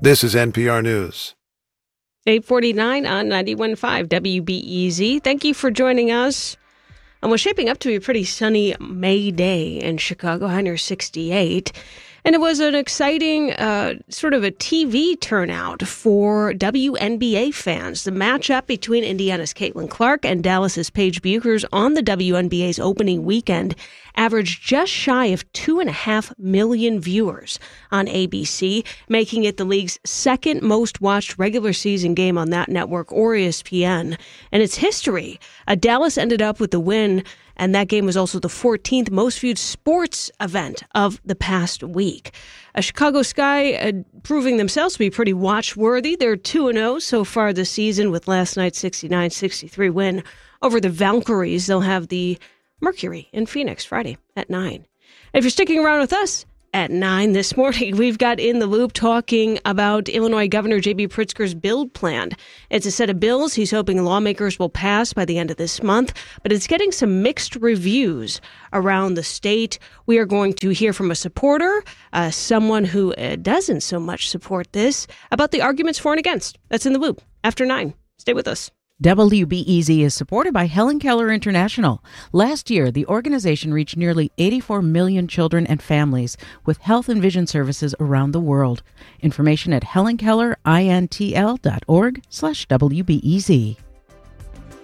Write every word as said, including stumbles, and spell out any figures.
This is N P R News. eight forty-nine on ninety-one point five W B E Z. Thank you for joining us. And we're shaping up to be a pretty sunny May day in Chicago, high near sixty-eight. And it was an exciting uh, sort of a T V turnout for W N B A fans. The matchup between Indiana's Caitlin Clark and Dallas's Paige Bueckers on the W N B A's opening weekend averaged just shy of two and a half million viewers on A B C, making it the league's second most watched regular season game on that network or E S P N. And its history, uh, Dallas ended up with the win, and that game was also the fourteenth most viewed sports event of the past week. A Chicago Sky uh, proving themselves to be pretty watch-worthy. They're two and oh so far this season with last night's sixty-nine sixty-three win over the Valkyries. They'll have the Mercury in Phoenix Friday at nine. If you're sticking around with us at nine this morning, we've got In the Loop talking about Illinois Governor J B. Pritzker's build plan. It's a set of bills he's hoping lawmakers will pass by the end of this month, but it's getting some mixed reviews around the state. We are going to hear from a supporter, uh, someone who uh, doesn't so much support this, about the arguments for and against. That's In the Loop after nine. Stay with us. W B E Z is supported by Helen Keller International. Last year, the organization reached nearly eighty-four million children and families with health and vision services around the world. Information at helen keller intl dot org slash W B E Z.